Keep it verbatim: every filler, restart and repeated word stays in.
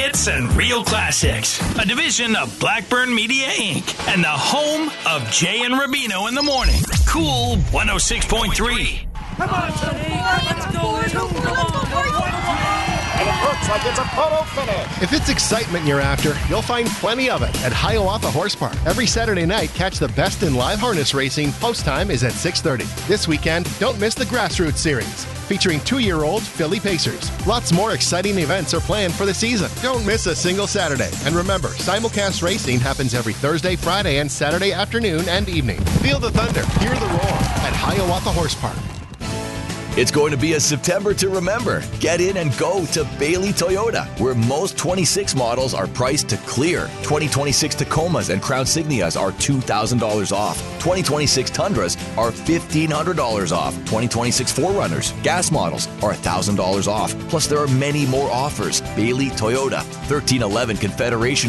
hits and real classics. A division of Blackburn Media, Incorporated. And the home of Jay and Rubino in the morning. Cool one oh six point three. Come on, Jay. Let's go. And it looks like it's a photo finish. If it's excitement you're after, you'll find plenty of it at Hiawatha Horse Park. Every Saturday night, catch the best in live harness racing. Post time is at six thirty. This weekend, don't miss the Grassroots Series, featuring two-year-old Philly Pacers. Lots more exciting events are planned for the season. Don't miss a single Saturday. And remember, simulcast racing happens every Thursday, Friday, and Saturday afternoon and evening. Feel the thunder, hear the roar at Hiawatha Horse Park. It's going to be a September to remember. Get in and go to Bailey Toyota, where most twenty-six models are priced to clear. twenty twenty-six Tacomas and Crown Signias are two thousand dollars off. twenty twenty-six Tundras are fifteen hundred dollars off. twenty twenty-six four runners, gas models are one thousand dollars off. Plus, there are many more offers. Bailey Toyota, thirteen eleven Confederation